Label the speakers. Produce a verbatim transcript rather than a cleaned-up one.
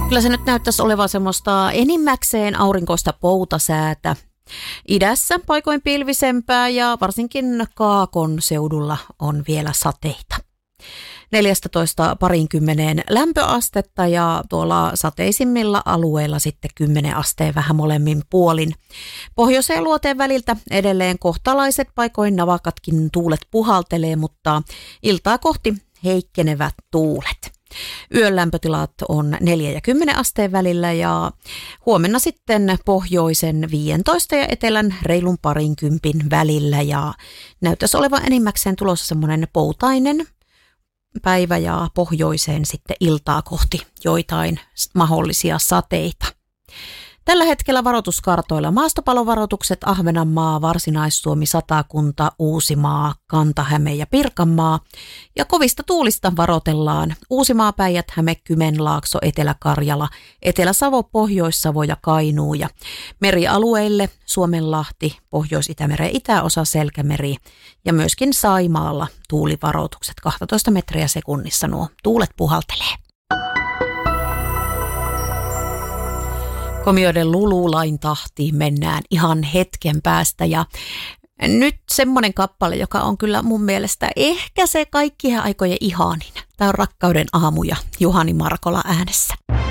Speaker 1: Kyllä se nyt näyttäisi olevan semmoista enimmäkseen aurinkoista poutasäätä. Idässä paikoin pilvisempää ja varsinkin Kaakon seudulla on vielä sateita. neljätoista parinkymmeneen lämpöastetta ja tuolla sateisimmilla alueilla sitten kymmenen asteen vähän molemmin puolin. Pohjoiseen ja luoteen väliltä edelleen kohtalaiset paikoin navakatkin tuulet puhaltelee, mutta iltaa kohti heikkenevät tuulet. Yön lämpötilat on neljä ja kymmenen asteen välillä ja huomenna sitten pohjoisen viisitoista ja etelän reilun parinkympin välillä ja näyttäisi olevan enimmäkseen tulossa semmoinen poutainen päivä ja pohjoiseen sitten iltaa kohti joitain mahdollisia sateita. Tällä hetkellä varoituskartoilla maastopalovaroitukset Ahvenanmaa, Varsinais-Suomi, Satakunta, Uusimaa, Kanta-Häme ja Pirkanmaa. Ja kovista tuulista varoitellaan Uusimaa, Päijät-Häme, Kymenlaakso, Etelä-Karjala, Etelä-Savo, Pohjois-Savo ja Kainuu. Ja merialueille Suomenlahti, Pohjois-Itämeren itäosa, Selkämeri ja myöskin Saimaalla tuulivaroitukset kaksitoista metriä sekunnissa nuo tuulet puhaltelee. Komioiden Lululain tahtiin mennään ihan hetken päästä ja nyt semmoinen kappale, joka on kyllä mun mielestä ehkä se kaikkien aikojen ihanin. Tämä on Rakkauden aamu ja Juhani Markola äänessä.